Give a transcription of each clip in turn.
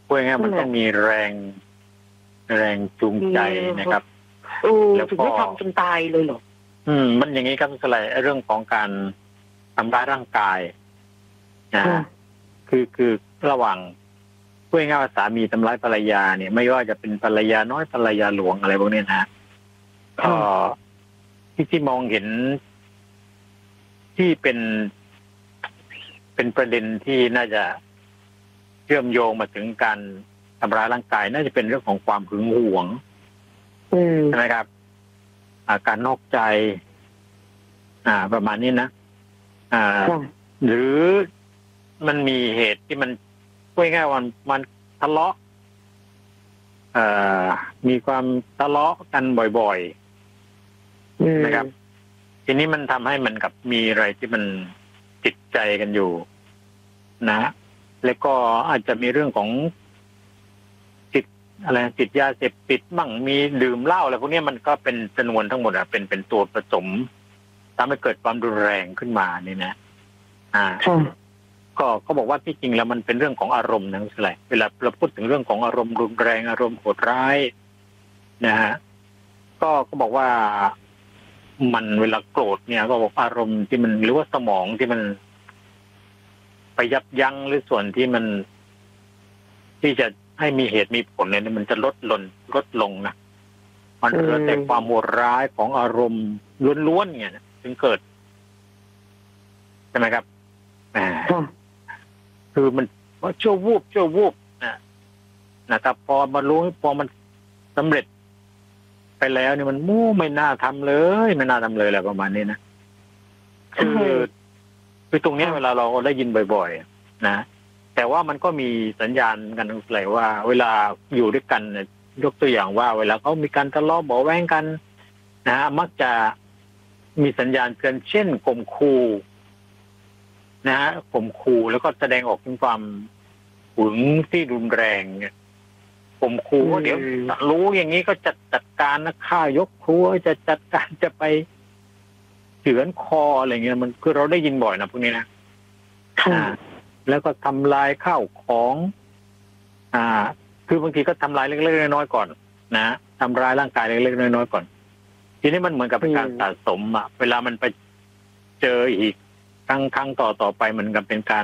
พูดง่ายๆมันต้องมีแรงจูงใจนะครับแล้วถึงไม่ทำจนตายเลยเหรอมันอย่างนี้ครับสไลด์เรื่องของการทำร้ายร่างกายนะคือระหว่างพูดง่ายๆว่าสามีทำร้ายภรรยาเนี่ยไม่ว่าจะเป็นภรรยาน้อยภรรยาหลวงอะไรพวกนี้นะก็ที่มองเห็นที่เป็นประเด็นที่น่าจะเชื่อมโยงมาถึงการทำร้ายร่างกายน่าจะเป็นเรื่องของความหึงหวงใช่ไหมครับการนอกใจประมาณนี้นะหรือมันมีเหตุที่มันพูดง่ายๆว่ามันทะเลาะมีความทะเลาะกันบ่อยๆนะครับทีนี้มันทำให้มันกับมีอะไรที่มันจิตใจกันอยู่นะแล้วก็อาจจะมีเรื่องของติดยาเสพติดมั่งมีดื่มเหล้าอะไรพวกนี้มันก็เป็นจำนวนทั้งหมดเป็นตัวผสมทำให้เกิดความรุนแรงขึ้นมานี่นะก็บอกว่าที่จริงแล้วมันเป็นเรื่องของอารมณ์นั่นแหละเวลาเราพูดถึงเรื่องของอารมณ์รุนแรงอารมณ์โหดร้ายนะฮะก็บอกว่ามันเวลาโกรธเนี่ยก็บอกอารมณ์ที่มันหรือว่าสมองที่มันไปยับยั้งหรือส่วนที่มันที่จะให้มีเหตุมีผลเนี่ยมันจะลดลงนะมันเหลือแต่ความโหดร้ายของอารมณ์ล้วนๆเนี่ยถึงเกิดใช่ไหมครับคือมันว่าชั่ววูบนะครับพอมารู้พอมันสำเร็จไปแล้วเนี่ยมันไม่น่าทำเลยอะไรประมาณนี้นะคือตรงนี้เวลาเราได้ยินบ่อยๆนะแต่ว่ามันก็มีสัญญาณกันเลยว่าเวลาอยู่ด้วยกันยกตัวอย่างว่าเวลาเขามีการทะเลาะเบาะแว้งกันนะมักจะมีสัญญาณเตือนเช่นข่มขู่นะฮะข่มขู่แล้วก็แสดงออกถึงความหึงที่รุนแรงเนี่ยข่มขู่ว่าเดี๋ยวรู้อย่างนี้ก็จัดการนะฆ่ายกครัวจะจัดการจะไปเฉือนคออะไรเงี้ยมันคือเราได้ยินบ่อยนะพวกนี้นะแล้วก็ทำลายข้าวของคือบางทีก็ทำลายเล็กๆน้อยๆก่อนนะทำร้ายร่างกายเล็กๆน้อยๆก่อนทีนี้มันเหมือนกับเป็นการสะสมเวลามันไปเจออีกครั้งต่อไปเหมือนกับเป็นการ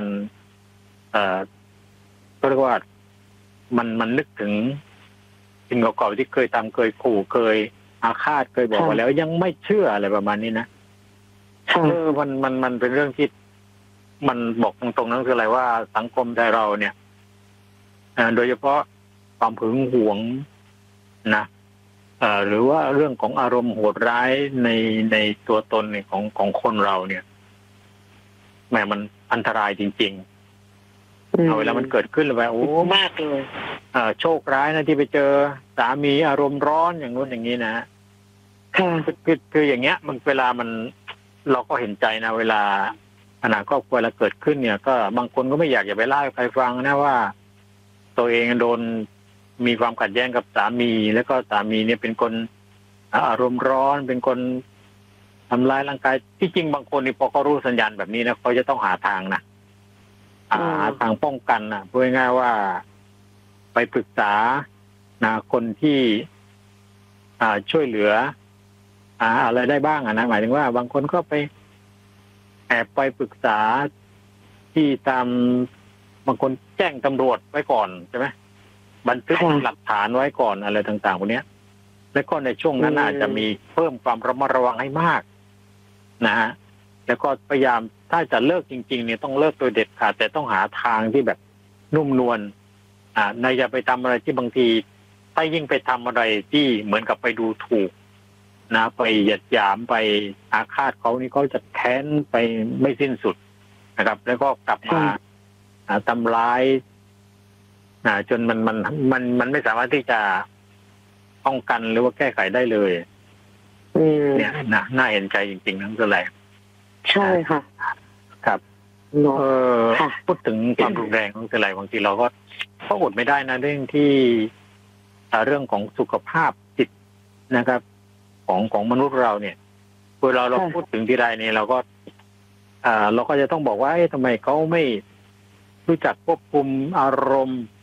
ก็เรียกว่ามันนึกถึงสิ่งเก่าๆที่เคยทำเคยขู่เคยอาฆาตเคยบอกไว้แล้วยังไม่เชื่ออะไรประมาณนี้นะมันเป็นเรื่องที่มันบอกตรงๆนั่นคืออะไรว่าสังคมไทยเราเนี่ยโดยเฉพาะความหึงหวงนะหรือว่าเรื่องของอารมณ์โหดร้ายในตัวตนของคนเราเนี่ยแหมมันอันตรายจริงๆเวลามันเกิดขึ้นแล้วโอ้มากเลยโชคร้ายนะที่ไปเจอสามีอารมณ์ร้อนอย่างนู้นอย่างนี้นะคืออย่างเงี้ยมันเวลามันเราก็เห็นใจนะเวลาปัญหาครอบครัวเราเกิดขึ้นเนี่ยก็บางคนก็ไม่อยากจะไปเล่าให้ใครฟังนะว่าตัวเองโดนมีความขัดแย้งกับสามีแล้วก็สามีเนี่ยเป็นคนอารมณ์ร้อนเป็นคนทำร้ายร่างกายที่จริงบางคนนี่พอเขารู้สัญญาณแบบนี้นะเขาจะต้องหาทางนะหาทางป้องกันนะพูดง่ายๆว่าไปปรึกษาคนที่ช่วยเหลืออะไรได้บ้างนะหมายถึงว่าบางคนก็ไปแอบไปปรึกษาที่ตามบางคนแจ้งตำรวจไว้ก่อนใช่ไหมบันทึกหลักฐานไว้ก่อนอะไรต่างๆพวกนี้แล้วก็ในช่วงนั้นอาจจะมีเพิ่มความระมัดระวังให้มากนะฮะแล้วก็พยายามถ้าจะเลิกจริงๆเนี่ยต้องเลิกโดยเด็ดขาดแต่ต้องหาทางที่แบบนุ่มนวลในอย่าไปทำอะไรที่บางทีถ้ายิ่งไปทำอะไรที่เหมือนกับไปดูถูกนะไปหยัดหยามไปอาฆาตเขานี่เขาจะแค้นไปไม่สิ้นสุดนะครับแล้วก็กลับมาทำร้ายจนมันไม่สามารถที่จะป้องกันหรือว่าแก้ไขได้เลยเนี่ยน่าเห็นใจจริงๆนั่นคืออะไรใช่ค่ะครับพูดถึงความรุนแรงของอะไรบางทีเราก็อดไม่ได้นะเรื่องที่เรื่องของสุขภาพจิตนะครับของมนุษย์เราเนี่ยเวลาเราพูดถึงที่ใดเนี่ยเราก็จะต้องบอกว่าทำไมเขาไม่รู้จักควบคุมอารมณ์